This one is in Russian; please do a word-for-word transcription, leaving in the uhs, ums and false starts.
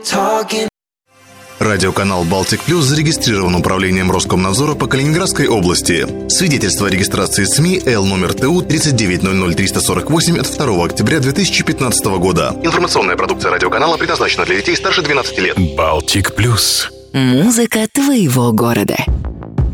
Радиоканал «Балтик Плюс» зарегистрирован управлением Роскомнадзора по Калининградской области. Свидетельство о регистрации СМИ Л номер Т У тридцать девять ноль ноль триста сорок восемь от второго октября две тысячи пятнадцатого года. Информационная продукция радиоканала предназначена для детей старше двенадцати лет. «Балтик Плюс». Музыка твоего города.